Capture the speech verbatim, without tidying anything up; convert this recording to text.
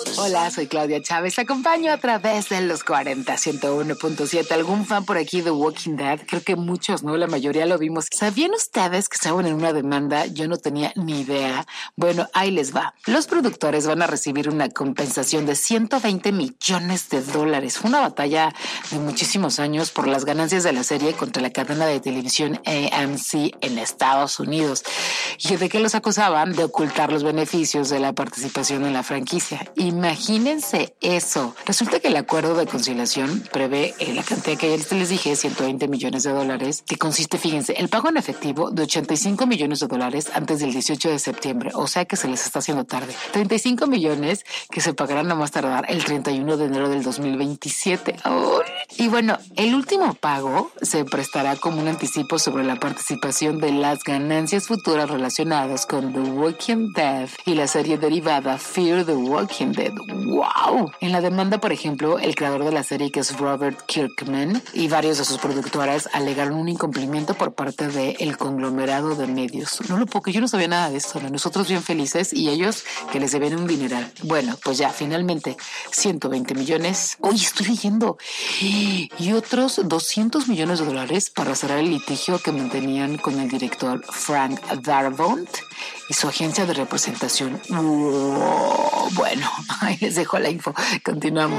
Hola, soy Claudia Chávez. Te acompaño a través de los cuarenta, ciento uno punto siete. ¿Algún fan por aquí de Walking Dead? Creo que muchos, ¿no? La mayoría lo vimos. ¿Sabían ustedes que estaban en una demanda? Yo no tenía ni idea. Bueno, ahí les va. Los productores van a recibir una compensación de ciento veinte millones de dólares. Fue una batalla de muchísimos años por las ganancias de la serie contra la cadena de televisión A M C en Estados Unidos. ¿Y de qué los acusaban? De ocultar los beneficios de la participación en la franquicia. Imagínense eso. Resulta que el acuerdo de conciliación prevé eh, la cantidad que ayer les dije, ciento veinte millones de dólares, que consiste, fíjense, el pago en efectivo de ochenta y cinco millones de dólares antes del dieciocho de septiembre, o sea que se les está haciendo tarde. treinta y cinco millones que se pagarán a más tardar el treinta y uno de enero del dos mil veintisiete. ¡Oh! Y bueno, el último pago se prestará como un anticipo sobre la participación de las ganancias futuras relacionadas con The Walking Dead y la serie derivada Fear the Walking Dead. ¡Wow! En la demanda, por ejemplo, el creador de la serie, que es Robert Kirkman, y varios de sus productoras alegaron un incumplimiento por parte del conglomerado de medios. No lo puedo, que yo no sabía nada de esto, ¿no? Nosotros bien felices y ellos que les deben un dineral. Bueno, pues ya, finalmente, ciento veinte millones. Oye, estoy leyendo. Y otros doscientos millones de dólares para cerrar el litigio que mantenían con el director Frank Darabont y su agencia de representación. Wow. Bueno, ahí les dejo la info. Continuamos.